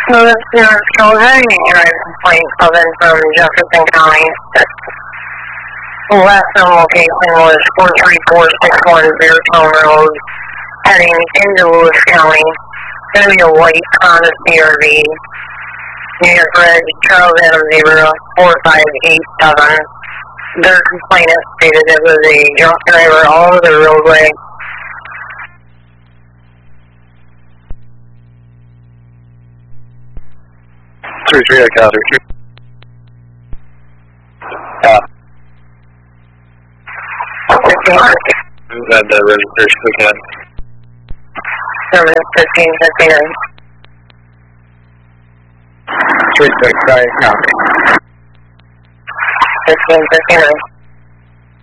So this is your children, you have a complaint coming from Jefferson County. The last known location was 43461 Beartown Road, heading into Lewis County. It's going to be a white Honda CRV. New York Red, Charles Adam Zebra, 4587. Their complainant stated it was a drunk driver all over the roadway. 3-3, I got her. Yeah. And registration again. 1559. 3-6, I copy. 1559.